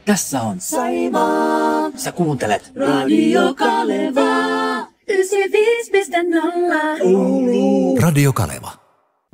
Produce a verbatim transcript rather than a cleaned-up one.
Tässä on Saimaa. Sä kuuntelet Radio Kaleva. yhdeksänkymmentäviisi piste nolla. Radio Kaleva.